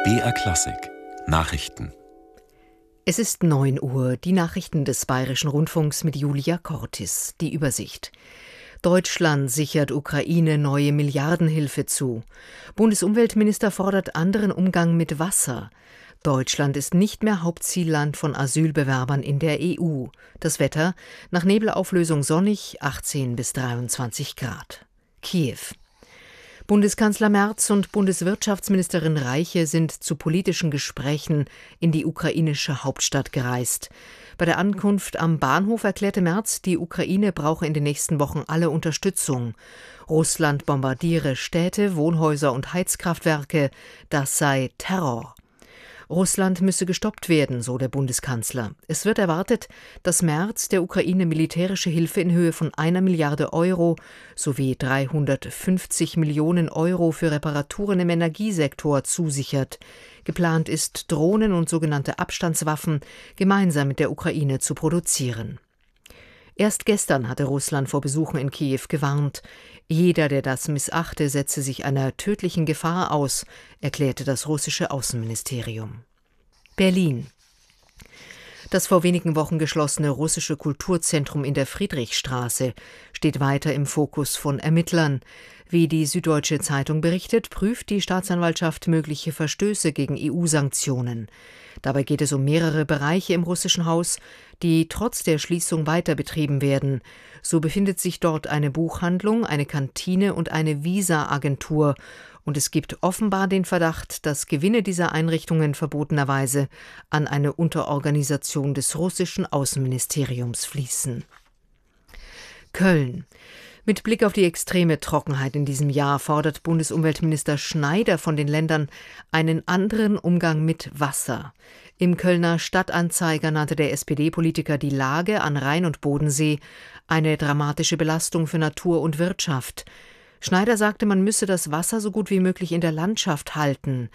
BR Klassik Nachrichten. Es ist 9 Uhr, die Nachrichten des Bayerischen Rundfunks mit Julia Cortis. Die Übersicht. Deutschland sichert Ukraine neue Milliardenhilfe zu. Bundesumweltminister fordert anderen Umgang mit Wasser. Deutschland ist nicht mehr Hauptzielland von Asylbewerbern in der EU. Das Wetter: nach Nebelauflösung sonnig, 18 bis 23 Grad. Kiew. Bundeskanzler Merz und Bundeswirtschaftsministerin Reiche sind zu politischen Gesprächen in die ukrainische Hauptstadt gereist. Bei der Ankunft am Bahnhof erklärte Merz, die Ukraine brauche in den nächsten Wochen alle Unterstützung. Russland bombardiere Städte, Wohnhäuser und Heizkraftwerke, das sei Terror. Russland müsse gestoppt werden, so der Bundeskanzler. Es wird erwartet, dass Merz der Ukraine militärische Hilfe in Höhe von 1 Milliarde Euro sowie 350 Millionen Euro für Reparaturen im Energiesektor zusichert. Geplant ist, Drohnen und sogenannte Abstandswaffen gemeinsam mit der Ukraine zu produzieren. Erst gestern hatte Russland vor Besuchen in Kiew gewarnt. Jeder, der das missachte, setze sich einer tödlichen Gefahr aus, erklärte das russische Außenministerium. Berlin. Das vor wenigen Wochen geschlossene russische Kulturzentrum in der Friedrichstraße steht weiter im Fokus von Ermittlern. Wie die Süddeutsche Zeitung berichtet, prüft die Staatsanwaltschaft mögliche Verstöße gegen EU-Sanktionen. Dabei geht es um mehrere Bereiche im russischen Haus, die trotz der Schließung weiter betrieben werden. So befindet sich dort eine Buchhandlung, eine Kantine und eine Visa-Agentur. Und es gibt offenbar den Verdacht, dass Gewinne dieser Einrichtungen verbotenerweise an eine Unterorganisation des russischen Außenministeriums fließen. Köln. Mit Blick auf die extreme Trockenheit in diesem Jahr fordert Bundesumweltminister Schneider von den Ländern einen anderen Umgang mit Wasser. Im Kölner Stadtanzeiger nannte der SPD-Politiker die Lage an Rhein und Bodensee eine dramatische Belastung für Natur und Wirtschaft. Schneider sagte, man müsse das Wasser so gut wie möglich in der Landschaft halten.